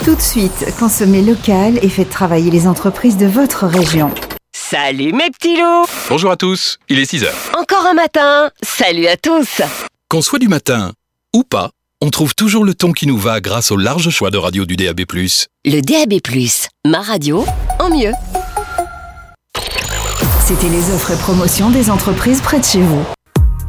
Tout de suite, consommez local et faites travailler les entreprises de votre région. Salut mes petits loups! Bonjour à tous, il est 6h. Encore un matin! Salut à tous! Qu'on soit du matin ou pas, on trouve toujours le ton qui nous va grâce au large choix de radio du DAB+. Le DAB+, ma radio, en mieux. C'était les offres et promotions des entreprises près de chez vous.